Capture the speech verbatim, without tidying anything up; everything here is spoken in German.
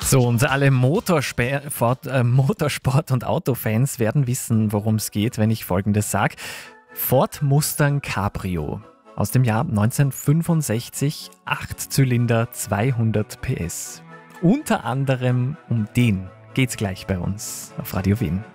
So, und alle Motorsport, äh, Motorsport- und Autofans werden wissen, worum es geht, wenn ich Folgendes sage. Ford Mustang Cabrio aus dem Jahr neunzehnhundertfünfundsechzig, acht Zylinder, zweihundert P S. Unter anderem um den geht's gleich bei uns auf Radio Wien.